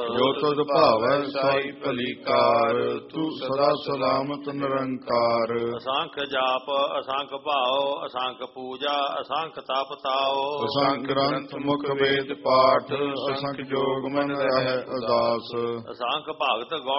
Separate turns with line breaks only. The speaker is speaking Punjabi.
ਜੋ ਤੁਧ ਭਾਵੈ ਸਾਈ ਭਲੀ ਕਾਰ, ਤੂੰ ਸਦਾ ਸਲਾਮਤ ਨਿਰੰਕਾਰ।
ਅਸੰਖ ਜਾਪ ਅਸੰਖ ਭਾਉ, ਅਸੰਖ ਪੂਜਾ ਅਸੰਖ ਤਪ ਤਾਉ।
ਅਸੰਖ ਗ੍ਰੰਥ ਮੁਖ ਵੇਦ ਪਾਠ, ਅਸੰਖ ਜੋਗ ਮਨ ਰਹਿ ਉਦਾਸ।
ਅਸੰਖ ਭਗਤ ਗੁਣ